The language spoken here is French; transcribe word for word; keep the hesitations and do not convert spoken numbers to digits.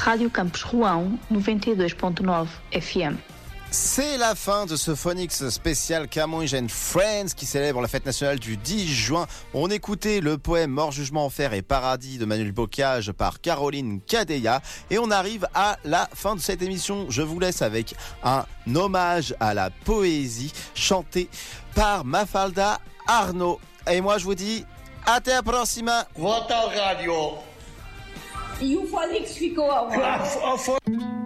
Rádio Campus Rouen, noventa e dois ponto nove F M. C'est la fin de ce Phonics spécial Camões and Friends qui célèbre la fête nationale du dix juin. On écoutait le poème Mort, Jugement, Enfer et Paradis de Manuel Bocage par Caroline Cadeia. Et on arrive à la fin de cette émission. Je vous laisse avec un hommage à la poésie chanté par Mafalda Arnaud. Et moi je vous dis, até a próxima. Volta ao rádio. E o Phonics ficou ao ar.